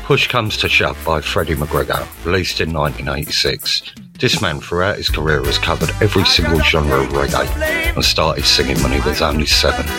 Push Comes to Shove by Freddie McGregor, released in 1986. This man throughout his career has covered every single genre of reggae and started singing when he was only 7.